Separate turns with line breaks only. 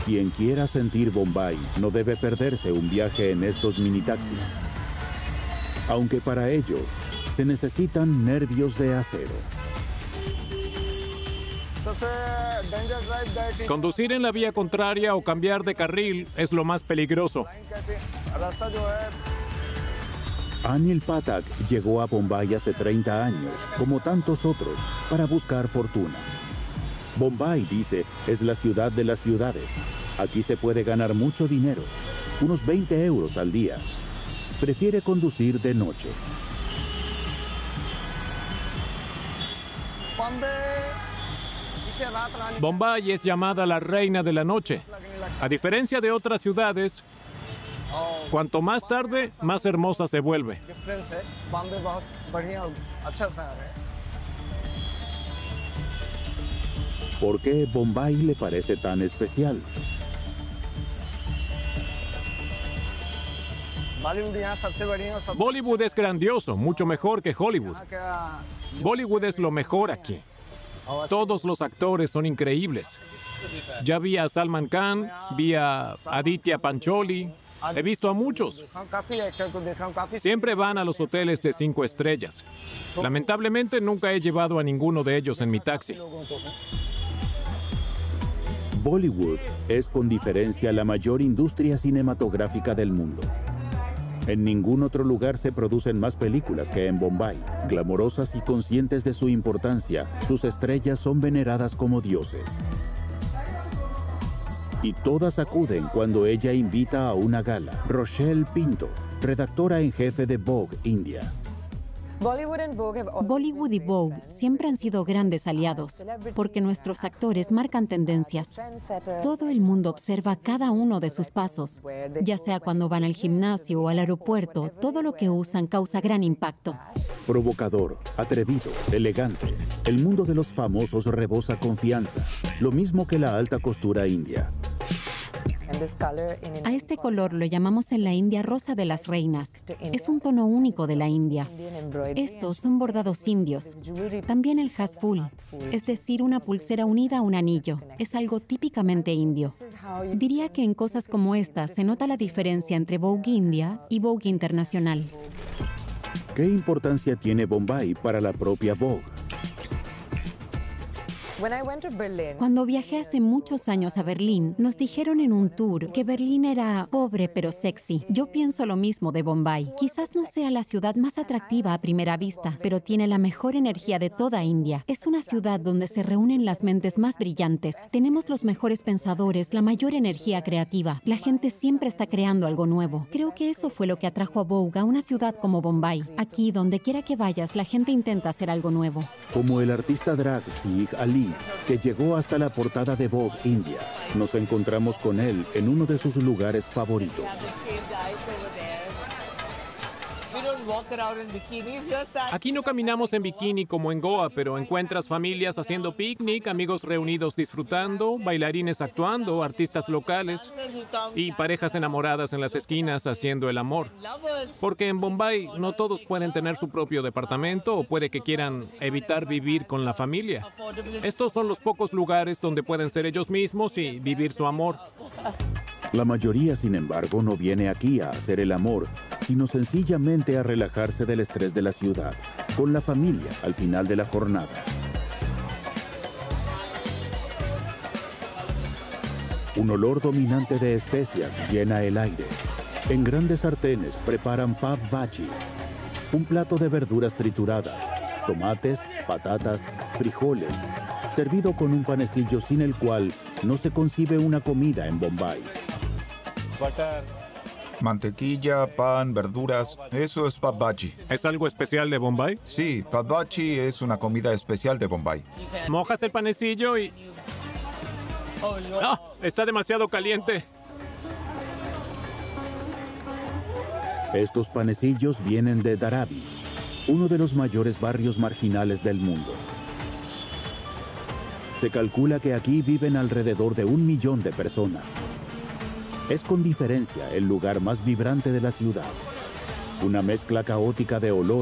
Quien quiera sentir Bombay no debe perderse un viaje en estos minitaxis. Aunque para ello se necesitan nervios de acero.
Conducir en la vía contraria o cambiar de carril es lo más peligroso.
Anil Pathak llegó a Bombay hace 30 años, como tantos otros, para buscar fortuna. Bombay, dice, es la ciudad de las ciudades. Aquí se puede ganar mucho dinero, unos 20 euros al día. Prefiere conducir de noche.
Bombay es llamada la reina de la noche. A diferencia de otras ciudades, cuanto más tarde, más hermosa se vuelve.
¿Por qué Bombay le parece tan especial?
Bollywood es grandioso, mucho mejor que Hollywood. Bollywood es lo mejor aquí. Todos los actores son increíbles. Ya vi a Salman Khan, vi a Aditya Pancholi, he visto a muchos. Siempre van a los hoteles de 5 estrellas. Lamentablemente nunca he llevado a ninguno de ellos en mi taxi.
Bollywood es con diferencia la mayor industria cinematográfica del mundo. En ningún otro lugar se producen más películas que en Bombay. Glamorosas y conscientes de su importancia, sus estrellas son veneradas como dioses. Y todas acuden cuando ella invita a una gala. Rochelle Pinto, redactora en jefe de Vogue India.
Bollywood y Vogue siempre han sido grandes aliados, porque nuestros actores marcan tendencias. Todo el mundo observa cada uno de sus pasos, ya sea cuando van al gimnasio o al aeropuerto, todo lo que usan causa gran impacto.
Provocador, atrevido, elegante. El mundo de los famosos rebosa confianza, lo mismo que la alta costura india.
A este color lo llamamos en la India rosa de las reinas. Es un tono único de la India. Estos son bordados indios. También el hasful, es decir, una pulsera unida a un anillo. Es algo típicamente indio. Diría que en cosas como estas se nota la diferencia entre Vogue India y Vogue Internacional.
¿Qué importancia tiene Bombay para la propia Vogue?
Cuando viajé hace muchos años a Berlín, nos dijeron en un tour que Berlín era pobre pero sexy. Yo pienso lo mismo de Bombay. Quizás no sea la ciudad más atractiva a primera vista, pero tiene la mejor energía de toda India. Es una ciudad donde se reúnen las mentes más brillantes. Tenemos los mejores pensadores, la mayor energía creativa. La gente siempre está creando algo nuevo. Creo que eso fue lo que atrajo a Vogue a una ciudad como Bombay. Aquí, donde quiera que vayas, la gente intenta hacer algo nuevo.
Como el artista drag Sieg Ali, que llegó hasta la portada de Vogue India. Nos encontramos con él en uno de sus lugares favoritos.
Aquí no caminamos en bikini como en Goa, pero encuentras familias haciendo picnic, amigos reunidos disfrutando, bailarines actuando, artistas locales y parejas enamoradas en las esquinas haciendo el amor. Porque en Bombay no todos pueden tener su propio departamento o puede que quieran evitar vivir con la familia. Estos son los pocos lugares donde pueden ser ellos mismos y vivir su amor.
La mayoría, sin embargo, no viene aquí a hacer el amor, sino sencillamente a relajarse del estrés de la ciudad, con la familia al final de la jornada. Un olor dominante de especias llena el aire. En grandes sartenes preparan pav bhaji, un plato de verduras trituradas, tomates, patatas, frijoles, servido con un panecillo sin el cual no se concibe una comida en Bombay.
Mantequilla, pan, verduras, eso es pav bhaji.
¿Es algo especial de Bombay?
Sí, pav bhaji es una comida especial de Bombay.
Mojas el panecillo y... ¡Ah! Está demasiado caliente.
Estos panecillos vienen de Dharavi, uno de los mayores barrios marginales del mundo. Se calcula que aquí viven alrededor de 1 millón de personas. Es con diferencia el lugar más vibrante de la ciudad. Una mezcla caótica de olor